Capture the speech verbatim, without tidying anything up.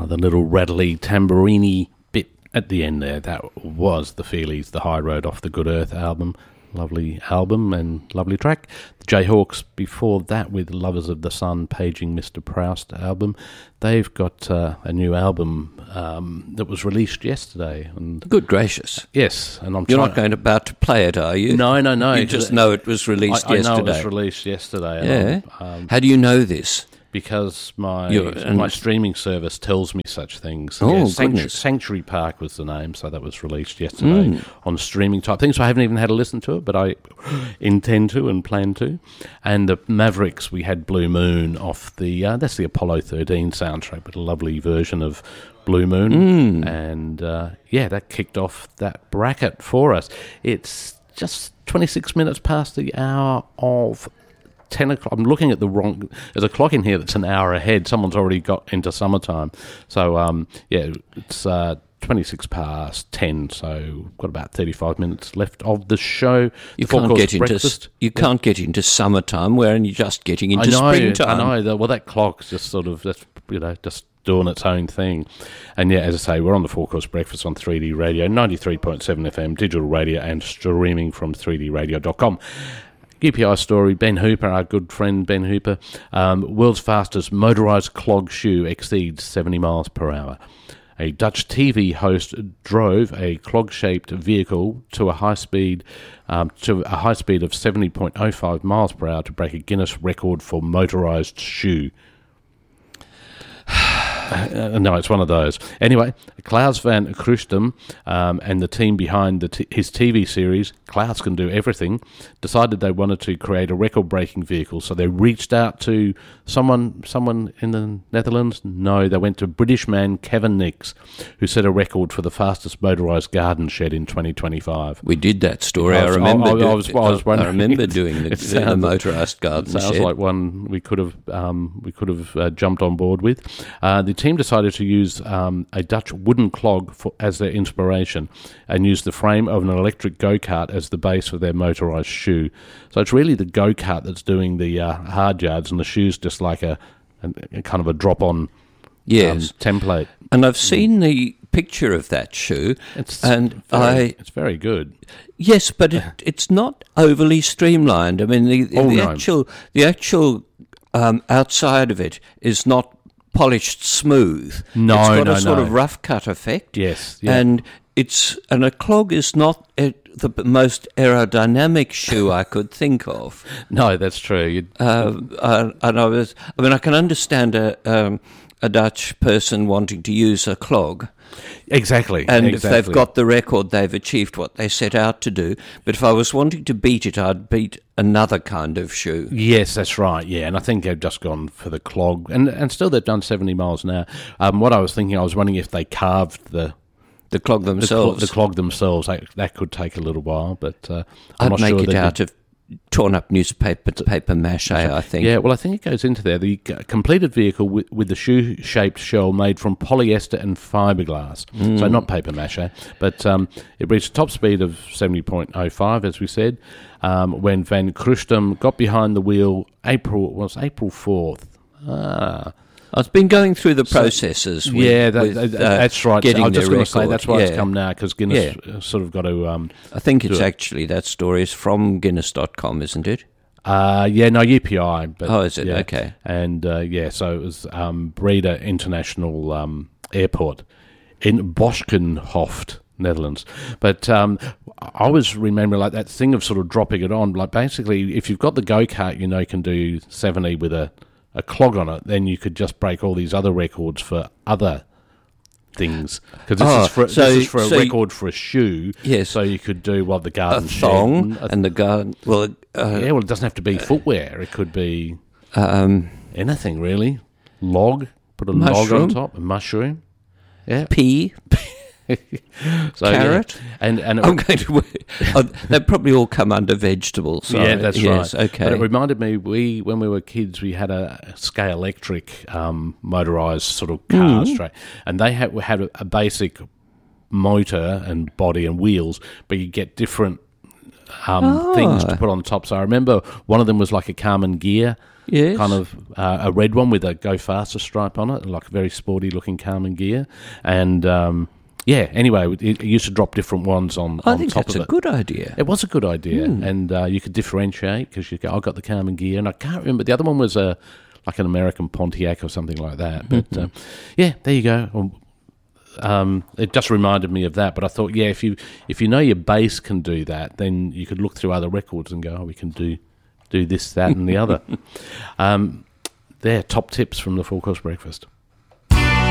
the little rattly tambourine bit at the end there, that was the Feelies, the High Road Off the Good Earth album. Lovely album and lovely track. The Jayhawks before that with Lovers of the Sun, Paging Mister Proust album. They've got uh, a new album um, that was released yesterday. And good gracious. Yes. And I'm You're trying... not going about to play it, are you? No, no, no. You just know it was released I, I yesterday. I know it was released yesterday. Yeah. Um, How do you know this? Because my You're, my streaming service tells me such things. Oh, yeah, goodness. Sanctu- Sanctuary Park was the name, so that was released yesterday Mm. on streaming type things. So I haven't even had a listen to it, but I intend to and plan to. And the Mavericks, we had Blue Moon off the, uh, that's the Apollo thirteen soundtrack, but a lovely version of Blue Moon. Mm. And uh, yeah, that kicked off that bracket for us. It's just twenty-six minutes past the hour of ten o'clock. I'm looking at the wrong... There's a clock in here that's an hour ahead. Someone's already got into summertime. So, um, yeah, it's uh, twenty-six past ten, so we've got about thirty-five minutes left of the show. You the can't get into breakfast. you Yeah. can't get into summertime. We're only just getting into I know, springtime. I know. Well, that clock's just sort of, that's, you know, just doing its own thing. And yeah, as I say, we're on the Four Course Breakfast on three D Radio, ninety-three point seven F M, digital radio, and streaming from three d radio dot com. U P I story, Ben Hooper, our good friend Ben Hooper, um, world's fastest motorised clog shoe exceeds seventy miles per hour. A Dutch T V host drove a clog-shaped vehicle to a high speed um, to a high speed of seventy point oh five miles per hour to break a Guinness record for motorised shoe. Uh, no, it's one of those. Anyway, Klaus van Kruistum um, and the team behind the t- his T V series, Klaus Can Do Everything, decided they wanted to create a record-breaking vehicle. So they reached out to someone someone in the Netherlands. No, they went to British man Kevin Nix, who set a record for the fastest motorised garden shed in twenty twenty-five. We did that story. I I, was- remember. I- I do- was- I was wondering. I remember doing the, It the sounds- motorised garden Sounds shed. like one we could have um, we could have uh, jumped on board with. Uh, the team decided to use um, a Dutch wooden clog for, as their inspiration, and used the frame of an electric go-kart as the base for their motorised shoe. So it's really the go-kart that's doing the uh, hard yards, and the shoe's just like a, a, a kind of a drop-on Yes. um, template. And I've seen the picture of that shoe, It's and very, I it's very good. yes, but it, it's not overly streamlined. I mean, the, the, Oh, the no. actual the actual um, outside of it is not polished smooth. No, it's got no, a sort no. of rough cut effect. Yes, yeah. and it's and a clog is not a, the most aerodynamic shoe I could think of. No, that's true. You'd, Uh, uh, and I was, I mean, I can understand a um, a Dutch person wanting to use a clog. exactly. And exactly. if they've got the record, they've achieved what they set out to do. But if I was wanting to beat it, I'd beat another kind of shoe. Yes, that's right. Yeah, and I think they've just gone for the clog, and and still they've done seventy miles an hour. Um, what I was thinking, I was wondering if they carved the The clog the, clog, themselves. the clog themselves. That, that could take a little while, but uh, I'm I'd not make sure it they out did. of torn up newspaper paper mache, I think. Yeah, well, I think it goes into there. The c- completed vehicle with, with the shoe-shaped shell made from polyester and fiberglass, Mm. so not paper mache. But um, it reached a top speed of seventy point oh five, as we said, um, when Van Kruistum got behind the wheel. April was April fourth. Ah. I've been going through the processes. With, yeah, that, with, that- uh, that's right. Getting I was just their going to say record. that's why it's Yeah. come now, because Guinness uh, sort of got to. Um, I think it's do it. actually, that story is from Guinness dot com, isn't it? uh, yeah, no U P I. But, Oh, is it? yeah. Okay. And uh, yeah, so it was um, Breda International um, Airport in Boschkenhoft, Netherlands. But um, I always remember like that thing of sort of dropping it on. Like basically, if you've got the go kart, you know, you can do seventy with a. a clog on it, then you could just break all these other records for other things. Because this, Oh, is for, so- this is for a so you- record for a shoe. Yes. So you could do, well, the A garden thong shed. and the garden. Well, uh, Yeah, well, it doesn't have to be footwear. It could be um, anything, really. Log, put a log Mushroom. on top, a mushroom. Yeah. pea, So, carrot. Yeah. And, and it, I'm going to. Oh, they probably all come under vegetables. So yeah, that's yes, right. Okay. But it reminded me, we when we were kids, we had a Scale Electric um, motorised sort of car, Mm. straight, and they had had a, a basic motor and body and wheels, but you get different um, Oh. things to put on top. So I remember one of them was like a Carmen Gear, Yes. kind of uh, a red one with a Go Faster stripe on it, like a very sporty looking Carmen Gear. And um, yeah, anyway, it, it used to drop different ones on, I on think top that's of a it. good idea. It was a good idea, Hmm. and uh, you could differentiate because you go, I got the Carmen Gear, and I can't remember the other one was a like an American Pontiac or something like that. But uh, yeah, there you go. Um, Um, it just reminded me of that, but I thought, yeah, if you if you know your bass can do that, then you could look through other records and go, oh, we can do do this, that, and the other. Um, there, top tips from the Four Course Breakfast.